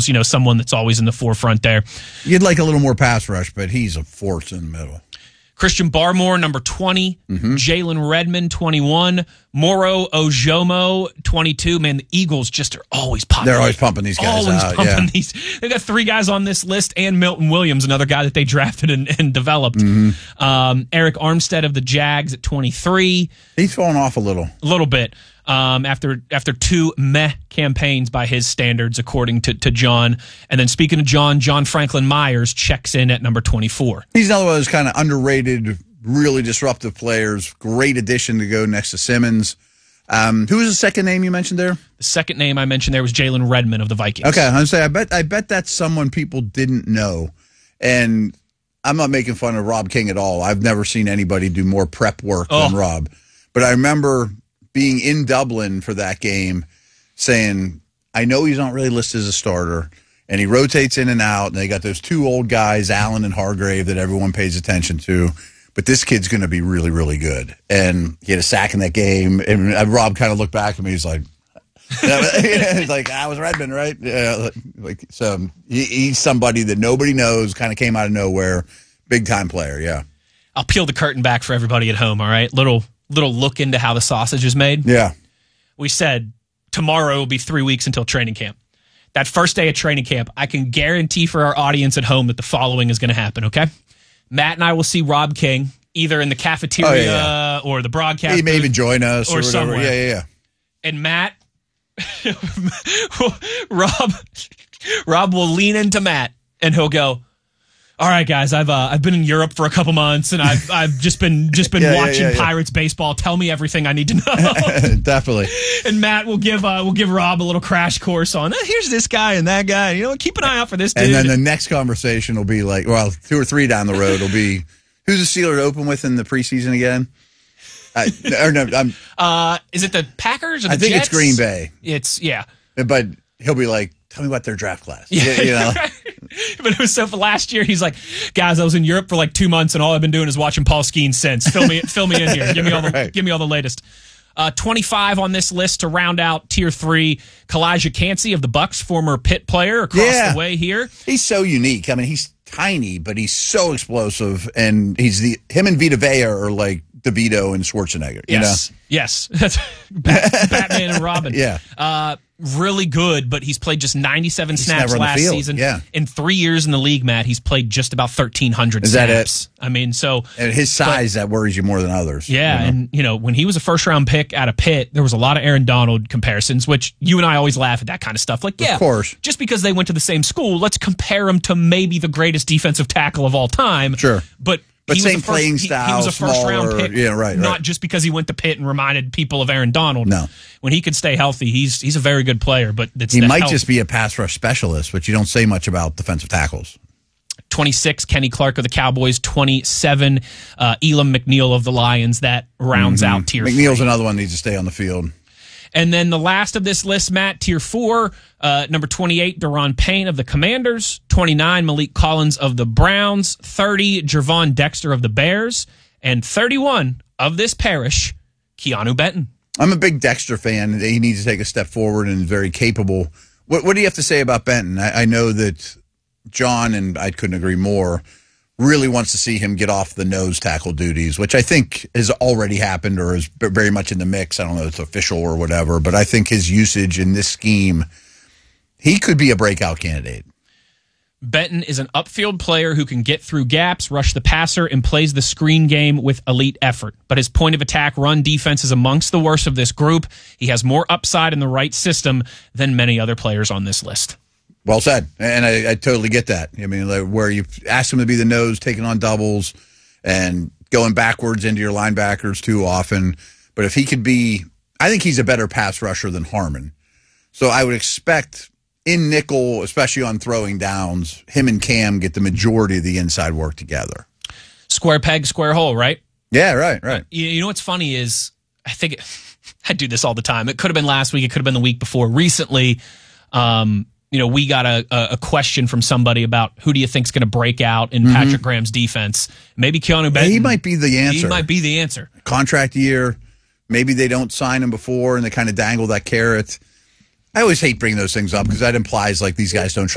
you know, someone that's always in the forefront there. You'd like a little more pass rush, but he's a force in the middle. Christian Barmore, number 20. Jalen Redmond, 21. Moro Ojomo, 22. Man, the Eagles just are always pumping. They're always pumping these guys out. These. They got 3 guys on this list, and Milton Williams, another guy that they drafted and developed. Eric Armstead of the Jags at 23. He's fallen off a little. A little bit. After 2 meh campaigns by his standards, according to John. And then speaking of John Franklin Myers checks in at number 24. He's another one of those kind of underrated, really disruptive players. Great addition to go next to Simmons. Who was the second name you mentioned there? The second name I mentioned there was Jalen Redmond of the Vikings. Okay, I was saying, I bet that's someone people didn't know. And I'm not making fun of Rob King at all. I've never seen anybody do more prep work than Rob. But I remember being in Dublin for that game saying, I know he's not really listed as a starter, and he rotates in and out, and they got those 2 old guys, Allen and Hargrave, that everyone pays attention to. But this kid's going to be really, really good. And he had a sack in that game, and Rob kind of looked back at me. He's like, he's like, I was Redmond, right? Yeah, so he's somebody that nobody knows, kind of came out of nowhere, big-time player, yeah. I'll peel the curtain back for everybody at home, all right? Little look into how the sausage is made. Yeah. We said tomorrow will be 3 weeks until training camp. That first day of training camp, I can guarantee for our audience at home that the following is going to happen, okay? Matt and I will see Rob King either in the cafeteria or the broadcast. He may even join us or whatever. Somewhere. Yeah. And Matt, Rob will lean into Matt and he'll go, all right, guys, I've been in Europe for a couple months, and I've just been watching Pirates baseball. Tell me everything I need to know. Definitely. And Matt will give Rob a little crash course on here's this guy and that guy. You know, keep an eye out for this dude. And then the next conversation will be like, well, 2 or 3 down the road will be, who's the Steeler to open with in the preseason again? Is it the Packers or the I think Jets? it's Green Bay. But he'll be like, tell me about their draft class. Yeah, you know. But it was so for last year. He's like, guys, I was in Europe for like 2 months, and all I've been doing is watching Paul Skeens since. Fill me in here. Give me all the latest. 25 on this list to round out tier 3. Kalijah Cansey of the Bucks, former Pitt player, across the way here. He's so unique. I mean, he's tiny, but he's so explosive, and him and Vita Vea are like DeVito and Schwarzenegger. Yes. That's Batman and Robin. Yeah. Really good, but he's played just 97 snaps last season. Yeah. In 3 years in the league, Matt, he's played just about 1,300 snaps. Is that it? I mean, so... And his size, that worries you more than others. Yeah, and, when he was a first-round pick out of Pitt, there was a lot of Aaron Donald comparisons, which you and I always laugh at that kind of stuff. Like, yeah, of course. Just because they went to the same school, let's compare him to maybe the greatest defensive tackle of all time. Sure. But same playing style, he was a first-round pick, right. Not just because he went to Pitt and reminded people of Aaron Donald. No. When he could stay healthy, he's a very good player. But he might just be a pass rush specialist, which you don't say much about defensive tackles. 26, Kenny Clark of the Cowboys. 27, Elam McNeil of the Lions. That rounds out tier 3. McNeil's another one that needs to stay on the field. And then the last of this list, Matt, tier 4, number 28, Daron Payne of the Commanders. 29, Malik Collins of the Browns. 30, Gervon Dexter of the Bears. And 31 of this parish, Keanu Benton. I'm a big Dexter fan. He needs to take a step forward and is very capable. What do you have to say about Benton? I know that John, and I couldn't agree more, really wants to see him get off the nose tackle duties, which I think has already happened or is very much in the mix. I don't know if it's official or whatever, but I think his usage in this scheme, he could be a breakout candidate. Benton is an upfield player who can get through gaps, rush the passer, and plays the screen game with elite effort. But his point of attack run defense is amongst the worst of this group. He has more upside in the right system than many other players on this list. Well said. And I totally get that. I mean, like where you ask him to be the nose, taking on doubles, and going backwards into your linebackers too often. But if he could be, I think he's a better pass rusher than Harmon. So I would expect in nickel, especially on throwing downs, him and Cam get the majority of the inside work together. Square peg, square hole, right? Yeah, right. You know what's funny is, I do this all the time. It could have been last week. It could have been the week before. Recently, we got a question from somebody about who do you think's going to break out in Patrick Graham's defense. Maybe Keanu Benton. He might be the answer. He might be the answer. Contract year. Maybe they don't sign him before and they kind of dangle that carrot. I always hate bringing those things up because that implies like these guys don't try